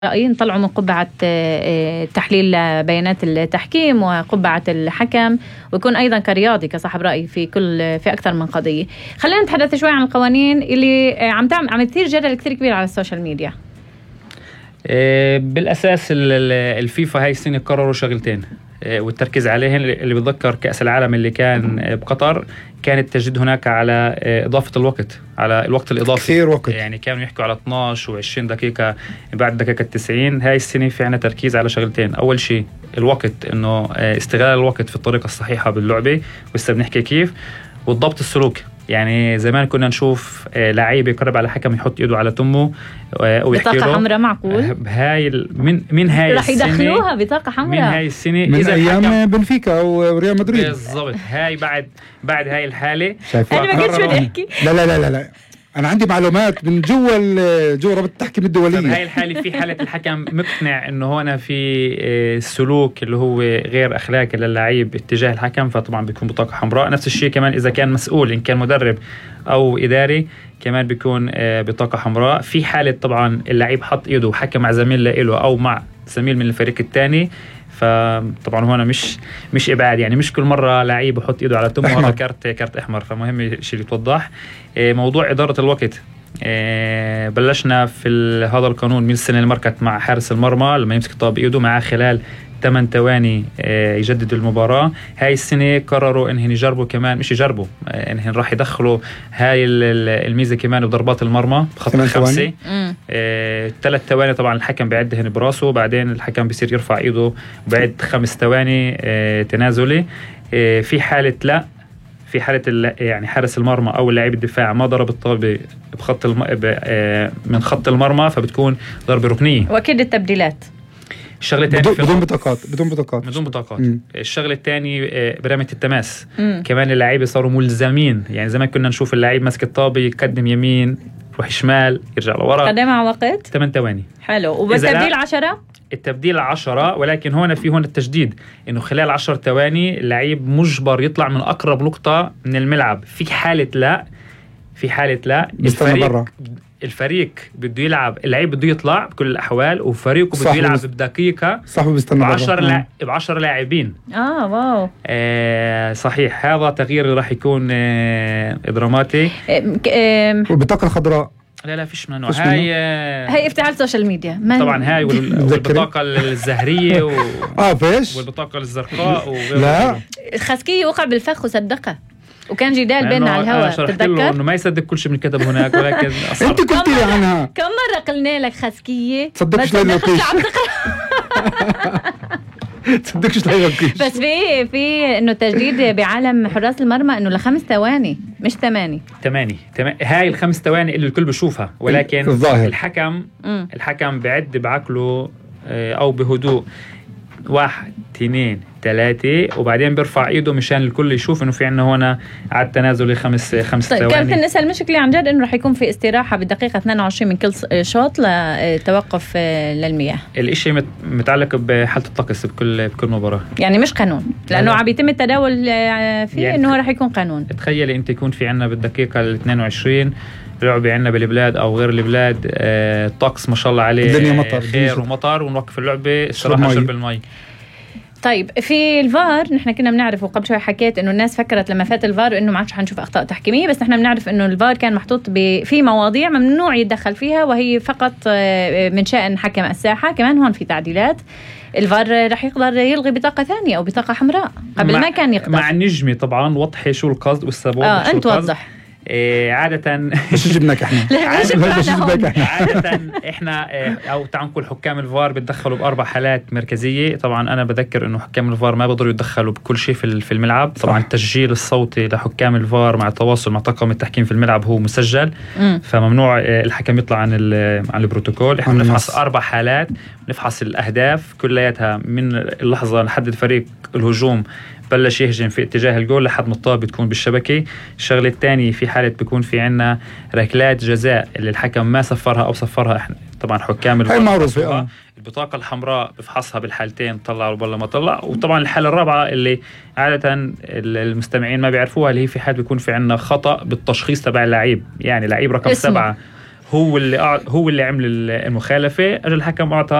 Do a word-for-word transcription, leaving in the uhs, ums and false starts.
رأيين طلعوا من قبعة تحليل بيانات التحكيم وقبعة الحكم، ويكون أيضا كرياضي كصاحب رأي في كل في أكثر من قضية. خلينا نتحدث شوي عن القوانين اللي عم تعمل عم تثير جدل كثير كبير على السوشيال ميديا. بالأساس الفيفا هاي السنة قرروا شغلتين والتركيز عليهن. اللي بتذكر كأس العالم اللي كان بقطر كان التجديد هناك على إضافة الوقت، على الوقت الإضافي كثير وقت، يعني كانوا يحكوا على اثناشر وعشرين دقيقة بعد دقيقة تسعين. هاي السنة في عنا تركيز على شغلتين. أول شيء الوقت، إنه استغلال الوقت في الطريقة الصحيحة باللعبة، وإسا بنحكي كيف، والضبط السلوك. يعني زمان كنا نشوف لعيب يقرب على حكم يحط ايده على تمه ويحكي له بطاقة حمراء. معقول هاي من من هاي رح يدخلوها بطاقة حمراء من هاي السنة من ايام بنفيكا وريال مدريد بالضبط. هاي بعد بعد هاي الحالة انا ما قلت شو بدي احكي. لا لا لا لا أنا عندي معلومات من جوا جوا رابطة التحكيم الدولية. هاي الحالة في حالة الحكم مقتنع إنه هنا في سلوك اللي هو غير أخلاقي للعيب اتجاه الحكم، فطبعا بيكون بطاقة حمراء. نفس الشيء كمان إذا كان مسؤول، إن كان مدرب أو إداري، كمان بيكون بطاقة حمراء. في حالة طبعا اللعيب حط إيده وحكى مع زميل له أو مع زميل من الفريق الثاني، فطبعا هنا مش مش ابعاد، يعني مش كل مره لعيب يحط ايده على تمه وهذا كارت كارت احمر. فمهم شيء يتوضح. موضوع اداره الوقت، بلشنا في هذا القانون من السنه اللي مركت مع حارس المرمى لما يمسك الطابه بايده معاه خلال ثمانية ثواني يجدد المباراة. هاي السنة قرروا إنهن يجربوا كمان، مش يجربوا، إنهن راح يدخلوا هاي الميزة كمان بضربات المرمى بخط الخمسة. ثلاث ثواني طبعا الحكم بيعدهن براسه، بعدين الحكم بيصير يرفع إيده وبعد خمس ثواني تنازلي. في حالة لا في حالة يعني حارس المرمى أو لاعب الدفاع ما ضرب الطابة بخط الم... من خط المرمى، فبتكون ضربة ركنية. وأكيد التبديلات الشغله الثانيه بدون, بدون بطاقات بدون بطاقات بدون بطاقات الشغله الثانيه برميه التماس. مم. كمان اللاعبين صاروا ملزمين. يعني زمان كنا نشوف اللاعب ماسك الطابه يقدم يمين يروح شمال يرجع لورا، قد مع وقت ثمانية ثواني. حلو. وبالتبديل عشرة التبديل عشرة، ولكن هنا في هنا التجديد انه خلال عشر ثواني اللاعب مجبر يطلع من اقرب نقطه من الملعب. في حاله لا في حاله لا الفريق الفريق بده يلعب، اللعيب بده يطلع بكل الأحوال، وفريقه بده يلعب بدقيقة صاحبه بيستنى بعشر لا... بعشر لاعبين. آه واو آه صحيح. هذا تغيير راح يكون آه دراماتي. والبطاقة الخضراء لا لا فيش منه. هاي آه هاي افتعال السوشيال ميديا من... طبعا هاي وال... والبطاقة الزهرية و... اه فيش والبطاقة الزرقاء وغيره. لا الخسكية وقع بالفخ وصدقها، وكان جدال بيننا على الهواء. تتذكر انه ما يصدق كل شيء بنكتب هناك، ولكن انت قلت لي عنها كم مره قلنا لك خسكيه تصدقش لا تصدقش لا بس في في انه تجديد بعالم حراس المرمى انه لخمس ثواني مش ثمانية ثمانية هاي الخمس ثواني اللي الكل بشوفها، ولكن الظاهر الحكم م. الحكم بعد بعقله او بهدوء واحد اثنين ثلاثة، وبعدين بيرفع ايده مشان الكل يشوف انه في عنا هنا على التنازل خمس خمس ثواني. طيب كانت النساء المشكلة عن جد انه رح يكون في استراحة بالدقيقة اثنين وعشرين من كل شوط لتوقف للمياه. الاشي متعلق بحالة الطقس بكل بكل مباراة، يعني مش قانون، لانه عم يتم التداول فيه يعني انه رح يكون قانون. تخيلي انت يكون في عنا بالدقيقة ال اثنين وعشرين لعبة عنا بالبلاد أو غير البلاد، آه طقس ما شاء الله عليه، الدنيا مطر خير ومطر، ونوقف اللعبة استراحة شرب المي. طيب في الفار نحن كنا بنعرف، وقبل شوي حكيت انه الناس فكرت لما فات الفار انه ما عادش حنشوف اخطاء تحكيميه، بس نحن بنعرف انه الفار كان محطوط في مواضيع ممنوع يتدخل فيها، وهي فقط من شأن حكم الساحه. كمان هون في تعديلات، الفار رح يقدر يلغي بطاقه ثانيه او بطاقه حمراء، قبل ما كان يقدر. مع النجمه طبعا وضحي شو القصد والسبب. اه انت وضح. إيه عادة مش جبناك احنا عادة, عادة احنا إيه او تعال نقول حكام الفار بتدخلوا باربع حالات مركزية. طبعا انا بذكر انه حكام الفار ما بيقدروا يتدخلوا بكل شيء في في الملعب. طبعا التسجيل الصوتي لحكام الفار مع التواصل مع طاقم التحكيم في الملعب هو مسجل، م. فممنوع إيه الحكم يطلع عن عن البروتوكول. احنا بنفحص اربع حالات، بنفحص الاهداف كلياتها من اللحظة لحد الفريق الهجوم بلش يهجم في اتجاه الجول لحد ما الطابة بتكون بالشبكة. الشغلة الثانية في حالة بيكون في عنا ركلات جزاء اللي الحكم ما صفرها أو صفرها احنا طبعا حكام الفار البطاقة الحمراء بفحصها بالحالتين، طلع ولا ما طلع. وطبعا الحالة الرابعة اللي عادة المستمعين ما بيعرفوها، اللي هي في حال بيكون في عنا خطأ بالتشخيص تبع اللعيب، يعني لعيب رقم سبعة هو اللي أع... هو اللي عمل المخالفه، اجى الحكم اعطى